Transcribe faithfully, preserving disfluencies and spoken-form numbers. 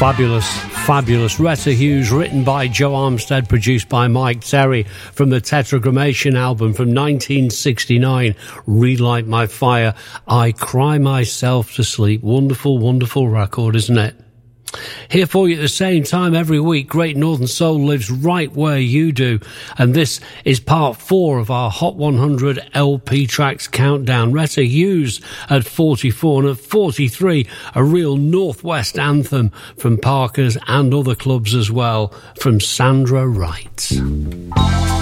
Fabulous, fabulous. Retta Hughes, written by Joe Armstead, produced by Mike Terry, from the Tetragrammation album from nineteen sixty-nine, Relight My Fire, I Cry Myself to Sleep. Wonderful, wonderful record, isn't it? Here for you at the same time every week, Great Northern Soul lives right where you do. And this is part four of our Hot one hundred L P Tracks countdown. Retta Hughes at forty-four, and at forty-three, a real Northwest anthem from Parker's and other clubs as well, from Sandra Wright.